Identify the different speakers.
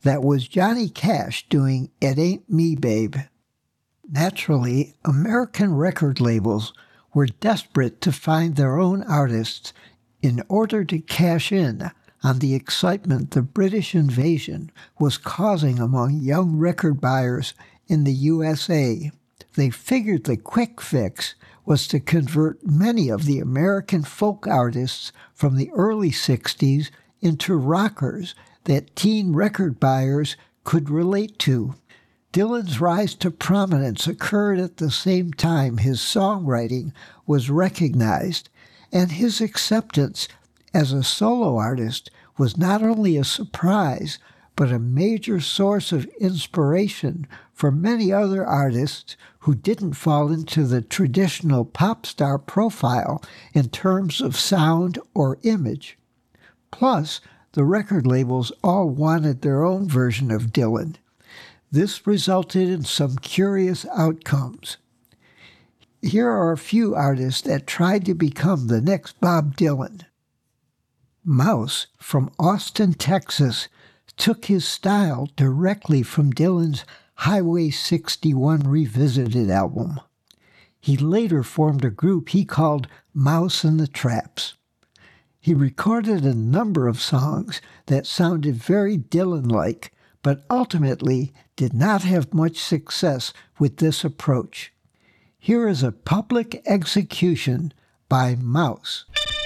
Speaker 1: That was Johnny Cash doing It Ain't Me, Babe. Naturally, American record labels were desperate to find their own artists in order to cash in on the excitement the British invasion was causing among young record buyers in the USA. They figured the quick fix was to convert many of the American folk artists from the early 60s into rockers that teen record buyers could relate to. Dylan's rise to prominence occurred at the same time his songwriting was recognized, and his acceptance as a solo artist was not only a surprise, but a major source of inspiration for many other artists who didn't fall into the traditional pop star profile in terms of sound or image. Plus, the record labels all wanted their own version of Dylan. This resulted in some curious outcomes. Here are a few artists that tried to become the next Bob Dylan. Mouse from Austin, Texas, took his style directly from Dylan's Highway 61 Revisited album. He later formed a group he called Mouse and the Traps. He recorded a number of songs that sounded very Dylan-like, but ultimately did not have much success with this approach. Here is a public execution by Mouse.